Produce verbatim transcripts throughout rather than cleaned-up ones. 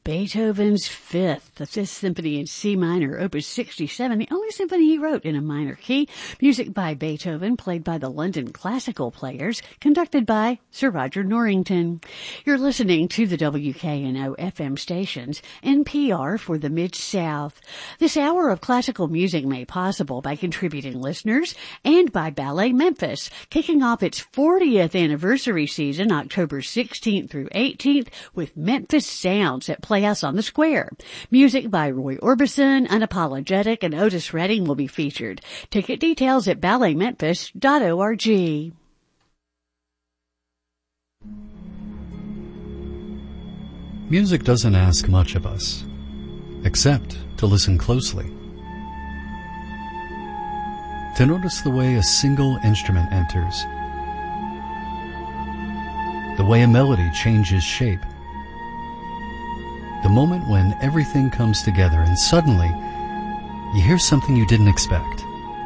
Beethoven's Fifth, the Fifth Symphony in C minor, Opus sixty-seven, the only symphony he wrote in a minor key. Music by Beethoven, played by the London Classical Players, conducted by Sir Roger Norrington. You're listening to the W K N O F M stations, N P R for the Mid-South. This hour of classical music made possible by contributing listeners and by Ballet Memphis, kicking off its fortieth anniversary season, October sixteenth through eighteenth, with Memphis Sounds at Playhouse on the Square. Music by Roy Orbison, Unapologetic, and Otis Redding will be featured. Ticket details at ballet memphis dot org. Music doesn't ask much of us, except to listen closely. To notice the way a single instrument enters, the way a melody changes shape, the moment when everything comes together and suddenly you hear something you didn't expect.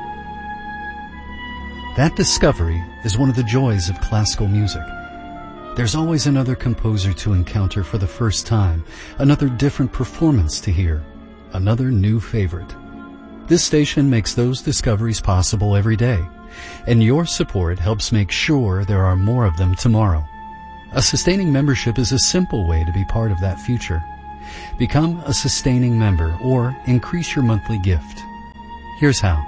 That discovery is one of the joys of classical music. There's always another composer to encounter for the first time, another different performance to hear, another new favorite. This station makes those discoveries possible every day, and your support helps make sure there are more of them tomorrow. A sustaining membership is a simple way to be part of that future. Become a sustaining member or increase your monthly gift. Here's how.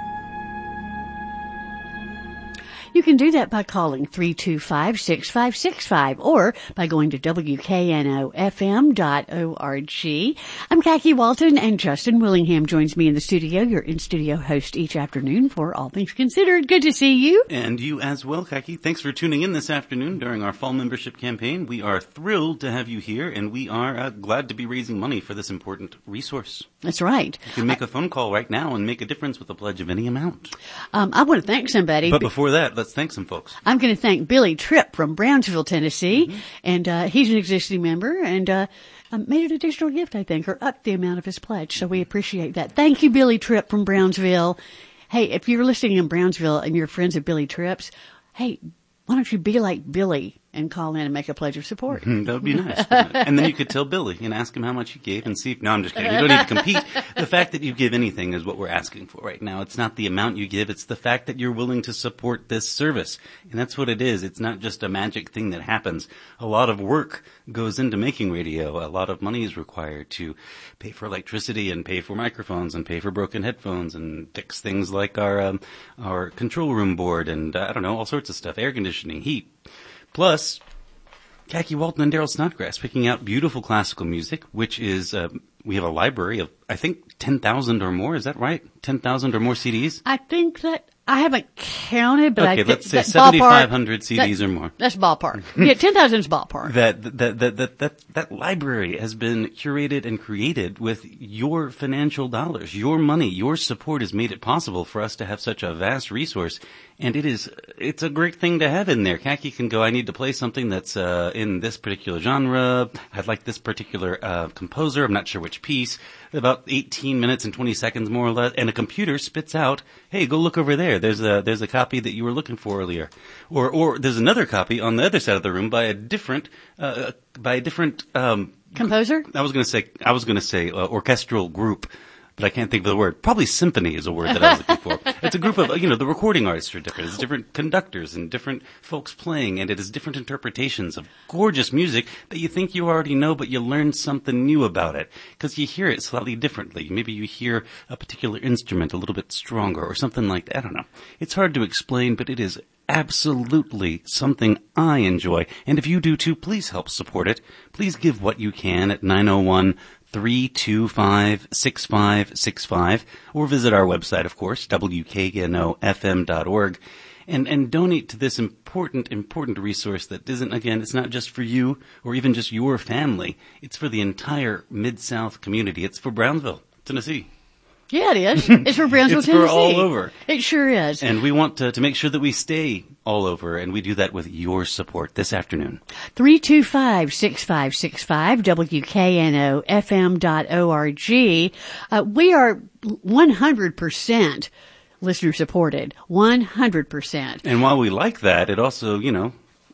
You can do that by calling three two five, six five six five or by going to W K N O F M dot org. I'm Khaki Walton, and Justin Willingham joins me in the studio, your in-studio host each afternoon for All Things Considered. Good to see you. And you as well, Khaki. Thanks for tuning in this afternoon during our fall membership campaign. We are thrilled to have you here, and we are uh, glad to be raising money for this important resource. That's right. You can make a phone call right now and make a difference with a pledge of any amount. Um, I want to thank somebody. But before that, let's thank some folks. I'm going to thank Billy Tripp from Brownsville, Tennessee, Mm-hmm. and uh, he's an existing member, and uh, um, made an additional gift, I think, or upped the amount of his pledge, so we appreciate that. Thank you, Billy Tripp from Brownsville. Hey, if you're listening in Brownsville and you're friends of Billy Tripp's, hey, why don't you be like Billy and call in and make a pledge of support? That would be nice. And then you could tell Billy and ask him how much he gave and see if, no, I'm just kidding. You don't need to compete. The fact that you give anything is what we're asking for right now. It's not the amount you give. It's the fact that you're willing to support this service. And that's what it is. It's not just a magic thing that happens. A lot of work goes into making radio. A lot of money is required to pay for electricity and pay for microphones and pay for broken headphones and fix things like our, um, our control room board and, uh, I don't know, all sorts of stuff, air conditioning, heat. Plus, Khaki Walton and Daryl Snodgrass picking out beautiful classical music, which is, uh, we have a library of, I think, ten thousand or more. Is that right? ten thousand or more C Ds? I think that, I haven't counted, but okay, I think let's say that seventy-five hundred ballpark, C Ds that, or more. That's ballpark. Yeah, ten thousand is ballpark. That, that, that, that, that, that library has been curated and created with your financial dollars. Your money, your support has made it possible for us to have such a vast resource. And it is, it's a great thing to have in there. Khaki can go, I need to play something that's, uh, in this particular genre. I'd like this particular, uh, composer. I'm not sure which piece. About eighteen minutes and twenty seconds more or less. And a computer spits out, hey, go look over there. There's a, there's a copy that you were looking for earlier. Or, or there's another copy on the other side of the room by a different, uh, by a different, um, composer? I was going to say, I was going to say, uh, orchestral group. But I can't think of the word. Probably symphony is a word that I was looking for. It's a group of, you know, the recording artists are different. It's different conductors and different folks playing, and it is different interpretations of gorgeous music that you think you already know, but you learn something new about it. Because you hear it slightly differently. Maybe you hear a particular instrument a little bit stronger or something like that. I don't know. It's hard to explain, but it is absolutely something I enjoy. And if you do too, please help support it. Please give what you can at nine oh one, three two five, six five six five, or visit our website, of course, W K N O F M dot org, and, and donate to this important, important resource that isn't, again, it's not just for you or even just your family. It's for the entire Mid-South community. It's for Brownsville, Tennessee. Yeah, it is. It's for Brownsville, it's Tennessee. It's for all over. It sure is. And we want to, to make sure that we stay all over, and we do that with your support this afternoon. three two five, six five six five, W K N O F M dot org. Uh, we are one hundred percent listener supported. one hundred percent. And while we like that, it also, you know,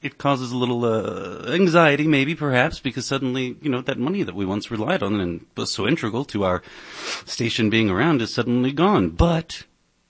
it causes a little uh, anxiety, maybe, perhaps, because suddenly, you know, that money that we once relied on and was so integral to our station being around is suddenly gone. But,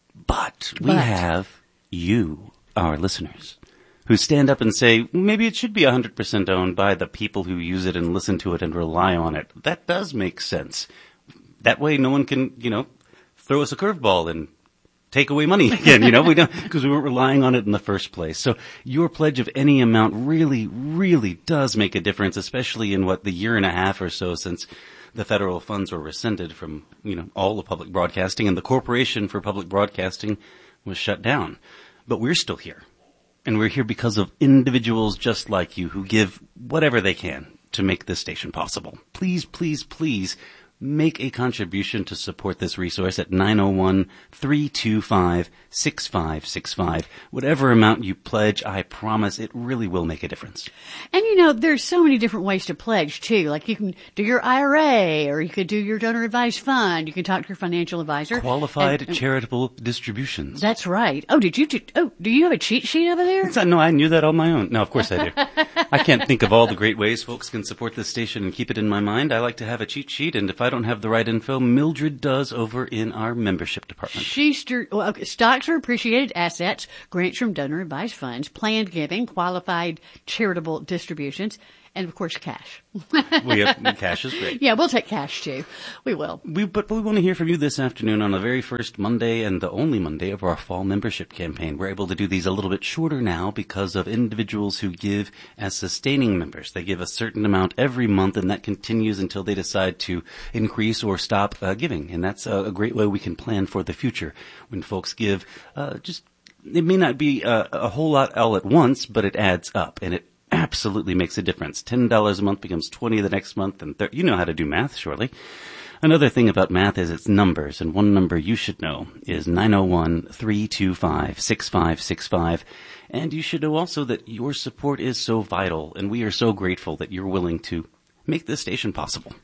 but, we But. have you, our listeners, who stand up and say, maybe it should be one hundred percent owned by the people who use it and listen to it and rely on it. That does make sense. That way no one can, you know, throw us a curveball and take away money again, you know, we don't, because we weren't relying on it in the first place. So your pledge of any amount really, really does make a difference, especially in what the year and a half or so since the federal funds were rescinded from, you know, all of public broadcasting, and the Corporation for Public Broadcasting was shut down. But we're still here. And we're here because of individuals just like you who give whatever they can to make this station possible. Please, please, please make a contribution to support this resource at nine oh one, three two five, six five six five. Whatever amount you pledge, I promise it really will make a difference. And you know, there's so many different ways to pledge too. Like you can do your I R A, or you could do your donor advised fund. You can talk to your financial advisor. Qualified And- and- charitable distributions. That's right. Oh, did you? Do, oh, do you have a cheat sheet over there? It's not- no, I knew that on my own. No, of course I do. I can't think of all the great ways folks can support this station and keep it in my mind. I like to have a cheat sheet, and if I don't have the right info, Mildred does over in our membership department. She stir- well, okay, stocks are appreciated assets, grants from donor advised funds, planned giving, qualified charitable distributions, and of course cash. We have, cash is great. Yeah, we'll take cash too. We will. We, but we want to hear from you this afternoon on the very first Monday and the only Monday of our fall membership campaign. We're able to do these a little bit shorter now because of individuals who give as sustaining members. They give a certain amount every month, and that continues until they decide to increase or stop uh, giving. And that's a, a great way we can plan for the future. When folks give, uh, just it may not be a, a whole lot all at once, but it adds up, and it absolutely makes a difference. ten dollars a month becomes twenty dollars the next month, and thir- you know how to do math, surely. Another thing about math is it's numbers, and one number you should know is nine oh one, three two five, six five six five. And you should know also that your support is so vital, and we are so grateful that you're willing to make this station possible.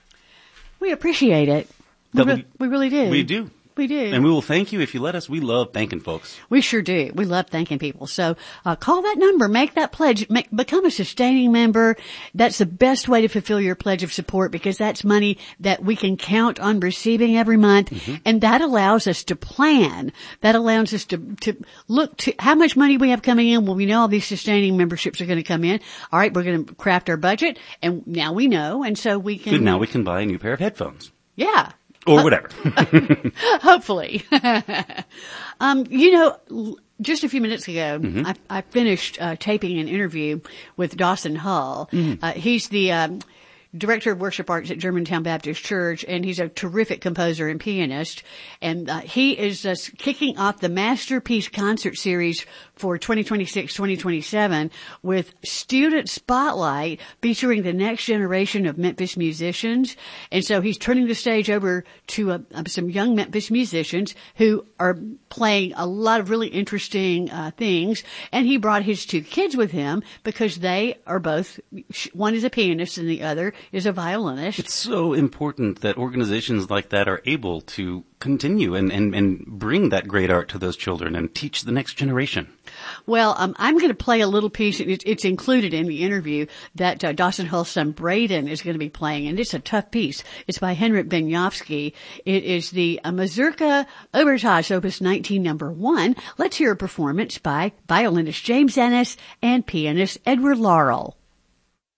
We appreciate it. We, That re- we- we really do. We do. We do. And we will thank you if you let us. We love thanking folks. We sure do. We love thanking people. So uh, call that number, make that pledge, make, become a sustaining member. That's the best way to fulfill your pledge of support, because that's money that we can count on receiving every month. Mm-hmm. And that allows us to plan. That allows us to, to look to how much money we have coming in. Well, we know all these sustaining memberships are going to come in. All right, we're going to craft our budget, and now we know. And so we can. Good, now we can buy a new pair of headphones. Yeah. Or whatever. Hopefully. um, you know, l- just a few minutes ago, Mm-hmm. I, I finished uh, taping an interview with Dawson Hull. Mm-hmm. Uh, he's the um, director of worship arts at Germantown Baptist Church, and he's a terrific composer and pianist. And uh, he is uh, kicking off the Masterpiece Concert Series for twenty twenty-six twenty twenty-seven with Student Spotlight, featuring the next generation of Memphis musicians. And so he's turning the stage over to uh, uh, some young Memphis musicians who are playing a lot of really interesting uh, things. And he brought his two kids with him because they are both, one is a pianist and the other is a violinist. It's so important that organizations like that are able to continue and, and, and bring that great art to those children and teach the next generation. Well, um, I'm going to play a little piece. It's, it's included in the interview that uh, Dawson Hull's son Braden is going to be playing, and it's a tough piece. It's by Henryk Benyovsky. It is the uh, Mazurka Obertage, Opus nineteen, number one. Let's hear a performance by violinist James Ennis and pianist Edward Laurel.